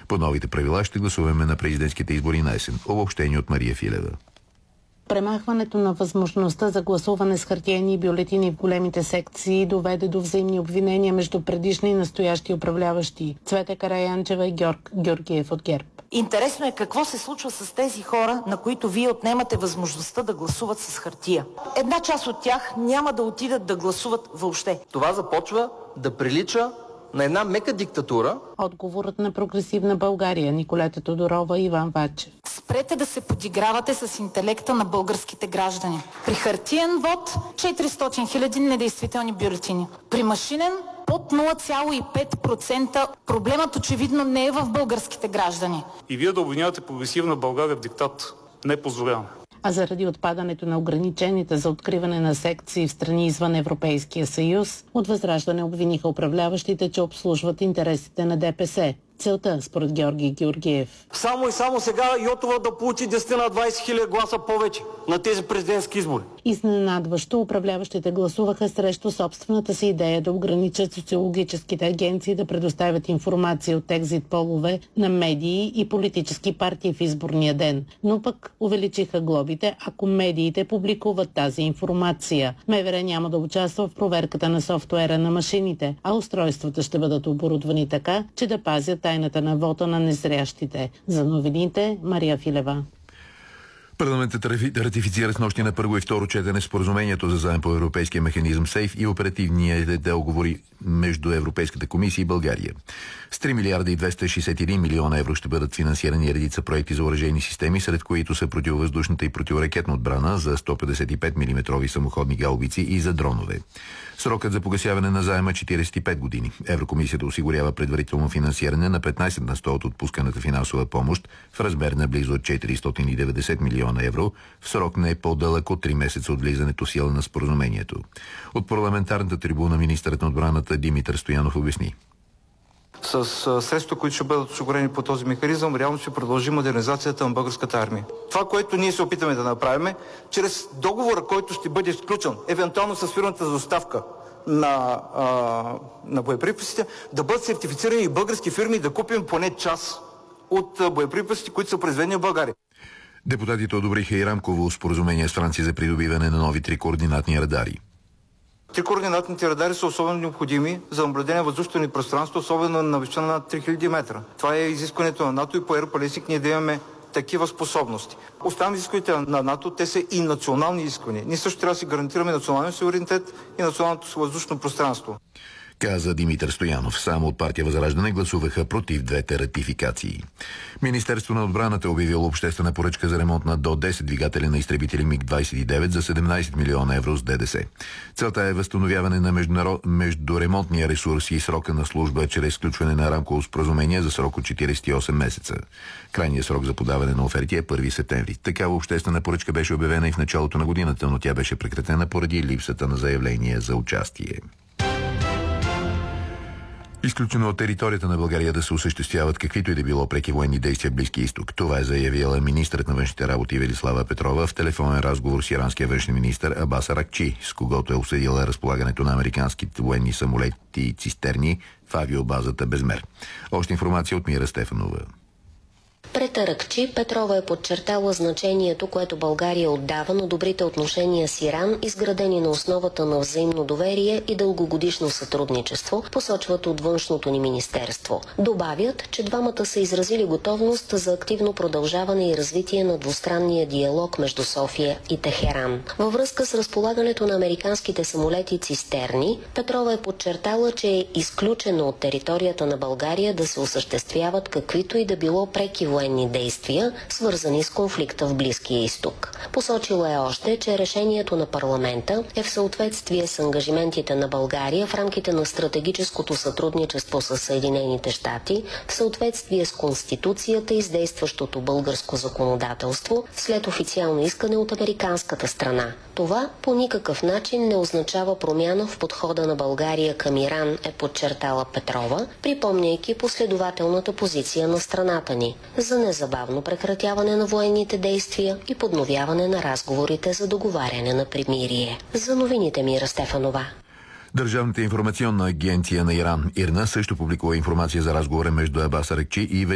По новите правила ще гласуваме на президентските избори на есен. Обобщение от Мария Филева. Премахването на възможността за гласуване с хартиени бюлетини в големите секции доведе до взаимни обвинения между предишни и настоящи управляващи. Цвета Караянчева и Георг Георгиев от ГЕРБ. Интересно е какво се случва с тези хора, на които вие отнемате възможността да гласуват с хартия. Една част от тях няма да отидат да гласуват въобще. Това започва да прилича на една мека диктатура. Отговорът на Прогресивна България, Николета Тодорова и Иван Вачев. Спрете да се подигравате с интелекта на българските граждани. При хартиен вод 400 000 недействителни бюлетини. При машинен под 0,5%. Проблемът очевидно не е в българските граждани. И вие да обвинявате Прогресивна България в диктат не позволявам. А заради отпадането на ограниченията за откриване на секции в страни извън Европейския съюз, от Възраждане обвиниха управляващите, че обслужват интересите на ДПС. Целта, според Георги Георгиев. Само и само сега Йотова да получи 10 на 20 хиляди гласа повече на тези президентски избори. Изненадващо управляващите гласуваха срещу собствената си идея да ограничат социологическите агенции да предоставят информация от екзит полове на медии и политически партии в изборния ден. Но пък увеличиха глобите, ако медиите публикуват тази информация. МВР няма да участва в проверката на софтуера на машините, а устройствата ще бъдат оборудвани така, че да пазят тайната на вота на незрящите. За новините, Мария Филева. Парламентът ратифицира с нощи на първо и второ четене споразумението за заем по европейския механизъм СЕЙФ и оперативния договори между Европейската комисия и България. С 3 милиарда и 261 милиона евро ще бъдат финансирани редица проекти за оръжейни системи, сред които са противовъздушната и противоракетна отбрана за 155 мм самоходни гаубици и за дронове. Срокът за погасяване на заема 45 години. Еврокомисията осигурява предварително финансиране на 15 на 100 от отпусканата финансова помощ в размер на близо 490 милиона евро в срок не по-дълъг от 3 месеца от влизането в сила на споразумението. От парламентарната трибуна министърът на отбраната Димитър Стоянов обясни. С средства, които ще бъдат осигурени по този механизъм, реално ще продължи модернизацията на българската армия. Това, което ние се опитаме да направим, чрез договора, който ще бъде изключен, евентуално с фирмата за доставка на боеприпасите, да бъдат сертифицирани и български фирми и да купим поне част от боеприпасите, които са произведени в България. Депутатите одобриха и рамково споразумение с Франция за придобиване на нови 3 координатни радари. 3 координатните радари са особено необходими за наблюдение на въздушното ни пространство, особено на височина над 3000 метра. Това е изискването на НАТО и по Air ние да имаме такива способности. Оставам изискването на НАТО, те са и национални изисквания. Ние също трябва да си гарантираме националния суверенитет и националното въздушно пространство. Каза Димитър Стоянов. Само от партия Възраждане гласуваха против двете ратификации. Министерство на отбраната е обявило обществена поръчка за ремонт на до 10 двигатели на изтребители МиГ-29 за 17 милиона евро с ДДС. Целта е възстановяване на междуремонтния ресурс и срока на служба чрез сключване на рамково споразумение за срок от 48 месеца. Крайният срок за подаване на оферти е 1 септември. Такава обществена поръчка беше обявена и в началото на годината, но тя беше прекратена поради липсата на заявление за участие. Изключено от територията на България да се осъществяват каквито и да било преки военни действия в Близкия изток. Това е заявила министърът на външните работи Велислава Петрова в телефонен разговор с иранския външен министър Абас Аракчи, с когото е обсъдила разполагането на американските военни самолети и цистерни в авиобазата Безмер. Още информация от Мира Стефанова. Пред Аракчи Петрова е подчертала значението, което България отдава на добрите отношения с Иран, изградени на основата на взаимно доверие и дългогодишно сътрудничество, посочват от външното ни министерство. Добавят, че двамата са изразили готовност за активно продължаване и развитие на двустранния диалог между София и Техеран. Във връзка с разполагането на американските самолети цистерни, Петрова е подчертала, че е изключено от територията на България да се осъществяват каквито и да било преки военни действия, свързани с конфликта в Близкия изток. Посочила е още, че решението на парламента е в съответствие с ангажиментите на България в рамките на стратегическото сътрудничество с Съединените щати, в съответствие с Конституцията и с действащото българско законодателство, след официално искане от американската страна. Това по никакъв начин не означава промяна в подхода на България към Иран, е подчертала Петрова, припомняйки последователната позиция на страната ни за незабавно прекратяване на военните действия и подновяване на разговорите за договаряне на примирие. За новините Мира Стефанова. Държавната информационна агенция на Иран, ИРНА, също публикува информация за разговора между Абас Аракчи и